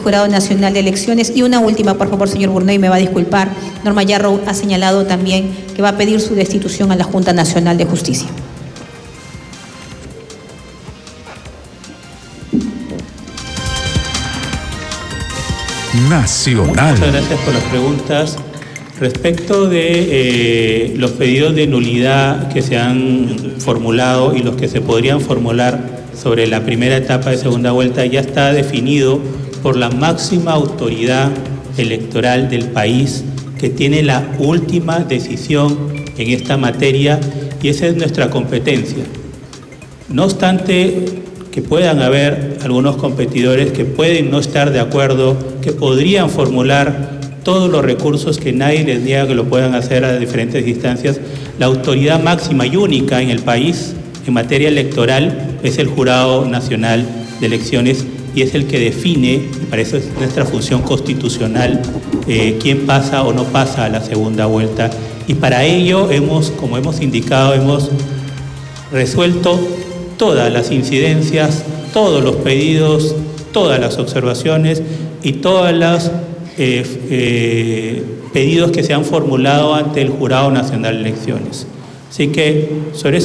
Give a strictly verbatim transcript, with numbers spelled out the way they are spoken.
Jurado Nacional de Elecciones. Y una última, por favor, señor Burney, me va a disculpar. Norma Yarrow ha señalado también que va a pedir su destitución a la Junta Nacional de Justicia. Nacional. Muchas gracias por las preguntas. Respecto de eh, los pedidos de nulidad que se han formulado y los que se podrían formular sobre la primera etapa de segunda vuelta, ya está definido por la máxima autoridad electoral del país, que tiene la última decisión en esta materia, y esa es nuestra competencia. No obstante que puedan haber algunos competidores que pueden no estar de acuerdo, que podrían formular todos los recursos que nadie les niega que lo puedan hacer a diferentes instancias, la autoridad máxima y única en el país en materia electoral es el Jurado Nacional de Elecciones, y es el que define, y para eso es nuestra función constitucional, eh, quién pasa o no pasa a la segunda vuelta. Y para ello hemos, como hemos indicado, hemos resuelto todas las incidencias, todos los pedidos, todas las observaciones y todos los eh, eh, pedidos que se han formulado ante el Jurado Nacional de Elecciones. Así que sobre eso